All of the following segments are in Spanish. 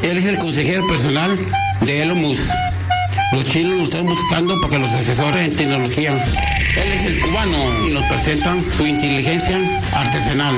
Él es el consejero personal de Elon Musk. Los chinos lo están buscando para que los asesore en tecnología. Él es el cubano y nos presentan su inteligencia artesanal.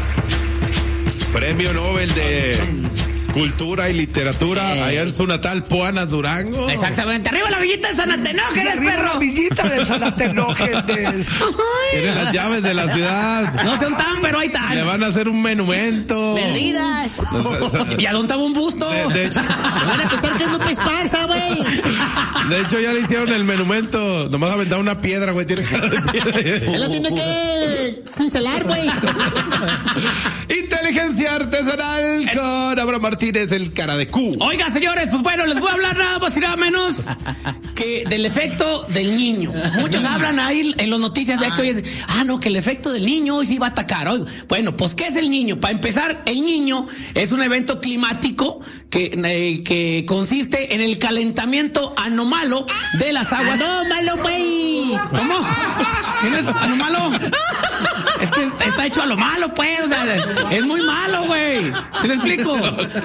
Premio Nobel de Cultura y Literatura allá en su natal Puanas, Durango. Exactamente. ¡Arriba la villita de San Antenógenes, perro! La villita de San Antenógenes. Tiene las llaves de la ciudad. No son tan, pero ahí están. Le van a hacer un monumento. Perdidas. ¿Y a dónde estaba un busto? De hecho, van a pensar que es López Esparza, güey. De hecho, ya le hicieron el monumento. Nomás aventaron una piedra, güey. Tiene cara de piedra. Él lo tiene que cincelar, güey. Inteligencia artesanal con Abraham Martínez, el cara de Q. Oiga, señores, pues bueno, les voy a hablar nada más y nada menos que del efecto del niño. Muchos hablan ahí en las noticias de que hoy es, no, que el efecto del niño hoy sí va a atacar. Oiga, bueno, pues ¿qué es el niño? Para empezar, el niño es un evento climático que consiste en el calentamiento anómalo de las aguas. ¡Anómalo, güey! ¿Cómo? ¿Quién es anómalo? Es que está hecho a lo malo, pues. O sea, es muy malo, güey. ¿Sí me explico?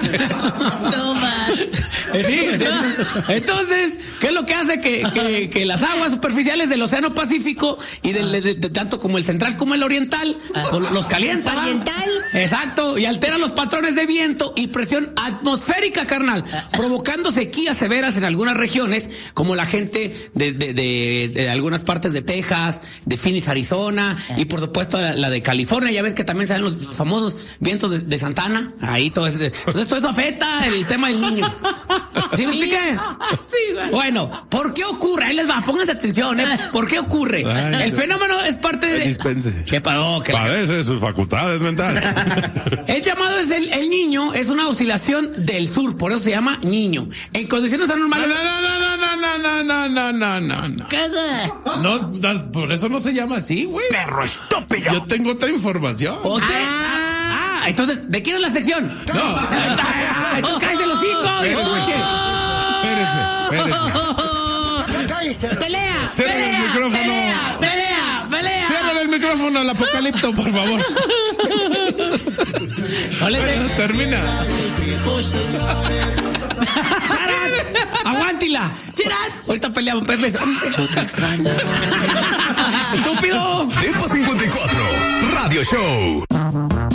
No, man. Sí. Entonces, ¿qué es lo que hace que las aguas superficiales del Océano Pacífico y de tanto como el central como el oriental los calientan? ¿Oriental? Exacto, y alteran los patrones de viento y presión atmosférica, carnal, provocando sequías severas en algunas regiones, como la gente de algunas partes de Texas, de Phoenix, Arizona, y por supuesto la de California. Ya ves que también salen los famosos vientos de Santana. Ahí todo eso. Entonces todo eso afecta el tema del niño. ¿Sí me expliqué? Sí, güey. Bueno, ¿por qué ocurre? Ahí les va, pónganse atención, ¿eh? ¿Por qué ocurre? El fenómeno es parte de... Dispense. ¿Qué pasó? Padece sus facultades mentales. El llamado es el niño, es una oscilación del sur, por eso se llama niño. En condiciones anormales... No. ¿Qué? No, por eso no se llama así, güey. Perro estúpido. Yo tengo otra información. Entonces, ¿de quién es la sección? No. Entonces cállese los hocico y escuche. Espérese. ¡Pelea! Cierren el micrófono. ¡Pelea! Cierren el micrófono al apocalipto, por favor. Termina. ¡Charat! ¡Aguántila! ¡Charat! Ahorita peleamos, Pepe. Yo te extraño. ¡Estúpido! Tiempo 54, Radio Show.